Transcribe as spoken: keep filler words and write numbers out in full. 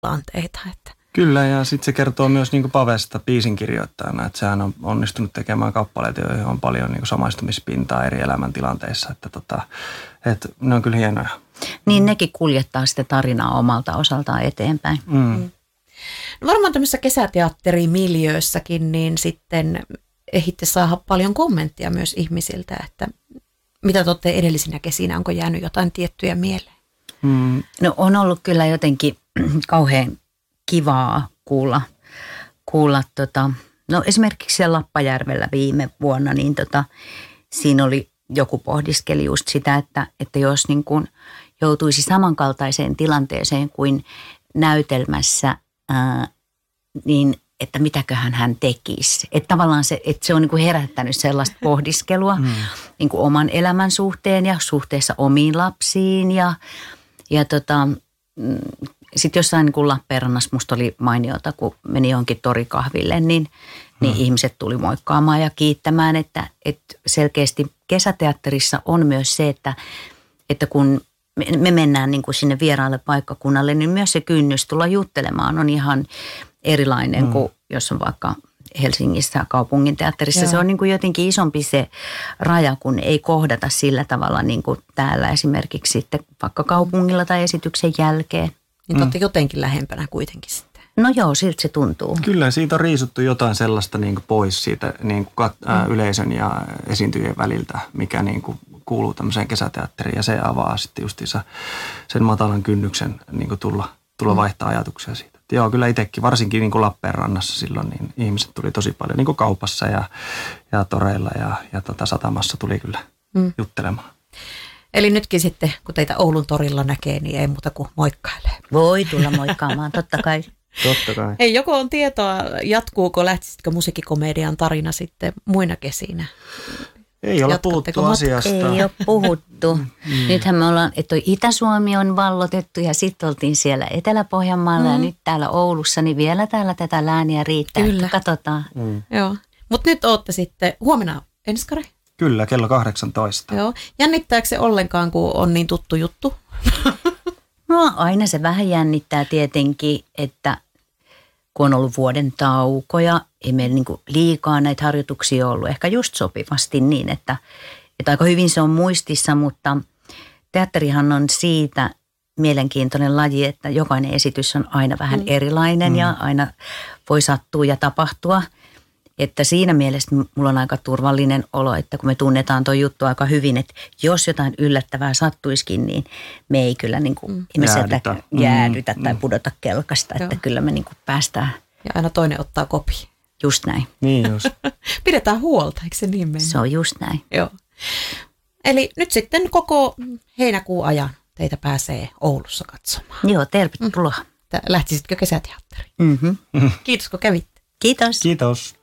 tilanteita. Että. Kyllä, ja sitten se kertoo myös niin kuin Pavesta biisinkirjoittajana, että sehän on onnistunut tekemään kappaleita, joihin on paljon niin kuin samaistumispintaa eri elämäntilanteissa, että, tota, että ne on kyllä hienoja. Niin nekin kuljettaa sitä tarinaa omalta osaltaan eteenpäin. Mm. No varmaan tämmöisessä kesäteatterimiljöössäkin niin sitten ehitte saada paljon kommenttia myös ihmisiltä, että mitä te olette edellisinä kesinä, onko jäänyt jotain tiettyjä mieleen? Mm. No on ollut kyllä jotenkin kauhean kivaa kuulla, kuulla tota, no esimerkiksi siellä Lappajärvellä viime vuonna, niin tota, siinä oli joku pohdiskeli just sitä, että, että jos niin kuin joutuisi samankaltaiseen tilanteeseen kuin näytelmässä, ää, niin että mitäköhän hän tekisi. Että tavallaan se, että se on niin kuin herättänyt sellaista pohdiskelua mm. niin kuin oman elämän suhteen ja suhteessa omiin lapsiin. Ja, ja tota, sitten jossain niin kuin Lappeenrannassa musta oli mainiota, kun meni johonkin torikahville, niin, niin mm. ihmiset tuli moikkaamaan ja kiittämään, että, että selkeästi kesäteatterissa on myös se, että, että kun me mennään niin kuin sinne vieraalle paikkakunnalle, niin myös se kynnys tulla juttelemaan on ihan erilainen mm. kuin jos on vaikka Helsingissä kaupunginteatterissa. Joo. Se on niin kuin jotenkin isompi se raja, kun ei kohdata sillä tavalla niin kuin täällä esimerkiksi sitten vaikka kaupungilla tai esityksen jälkeen. Niin te olette mm. jotenkin lähempänä kuitenkin sitten. No joo, siltä se tuntuu. Kyllä, siitä on riisuttu jotain sellaista niin kuin pois siitä niin kuin kat, ää, yleisön ja esiintyjien väliltä, mikä niin kuin kuuluu tämmöiseen kesäteatteriin. Ja se avaa sitten justiinsa sen matalan kynnyksen niin kuin tulla, tulla vaihtaa ajatuksia siitä. Että joo, kyllä itsekin, varsinkin niin kuin Lappeenrannassa silloin, niin ihmiset tuli tosi paljon niin kuin kaupassa ja, ja toreilla ja, ja tota satamassa tuli kyllä mm. juttelemaan. Eli nytkin sitten, kun teitä Oulun torilla näkee, niin ei muuta kuin moikkailee. Voi tulla moikkaamaan, totta kai. Totta kai. Hei, joko on tietoa, jatkuuko, lähtisitkö musiikkikomedian tarina sitten muina kesinä? Ei ole puhuttu asiasta. Ei ole puhuttu. Mm. Nythän me ollaan, että Itä-Suomi on vallotettu ja sitten oltiin siellä Etelä-Pohjanmaalla mm. ja nyt täällä Oulussa, niin vielä täällä tätä lääniä riittää. Kyllä. Katsotaan. Mm. Joo, mutta nyt ootte sitten huomenna enskari? Kyllä, kello kahdeksantoista. Joo. Jännittääkö se ollenkaan, kun on niin tuttu juttu? No aina se vähän jännittää tietenkin, että kun on ollut vuoden taukoja, ei meillä niin kuin liikaa näitä harjoituksia ollut. Ehkä just sopivasti niin, että, että aika hyvin se on muistissa, mutta teatterihan on siitä mielenkiintoinen laji, että jokainen esitys on aina vähän mm. erilainen mm. ja aina voi sattua ja tapahtua. Että siinä mielessä mulla on aika turvallinen olo, että kun me tunnetaan tuo juttu aika hyvin, että jos jotain yllättävää sattuisikin, niin me ei kyllä niin kuin mm. jäädytä, jäädytä mm. tai pudota kelkasta, että Joo. kyllä me niin kuin päästään. Ja aina toinen ottaa kopi. Just näin. Niin just. Pidetään huolta, eikö se niin mennä? Se on just näin. Joo. Eli nyt sitten koko heinäkuun ajan teitä pääsee Oulussa katsomaan. Joo, tervetuloa. Mm. Lähtisitkö kesäteatteriin? Mm-hmm. Kiitos kun kävitte. Kiitos. Kiitos.